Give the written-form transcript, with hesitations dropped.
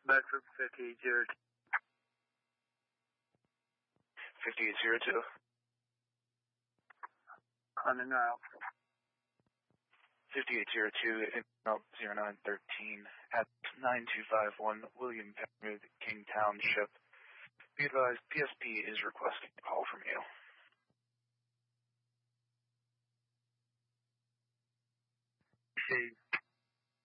Bedford 5802. 5802. On the Nile. 5802, Intel 0913 at 9251 William Penrith, King Township. Be advised, PSP is requesting a call